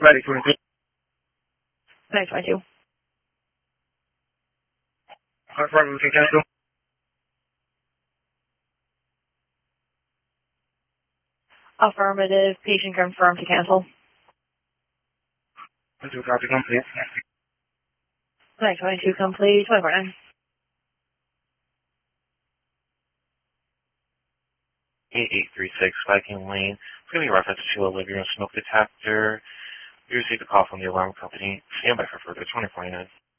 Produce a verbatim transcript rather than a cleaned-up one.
Ready, twenty-two. nine twenty-two. Affirmative, can cancel. Affirmative. Patient confirmed to cancel. twenty-two, copy complete. nine twenty-two complete. twenty-four nine. eight eight three six Viking Lane. It's going to be a reference to a living room smoke detector. We received a call from the alarm company. Stand by for further twenty-four nine.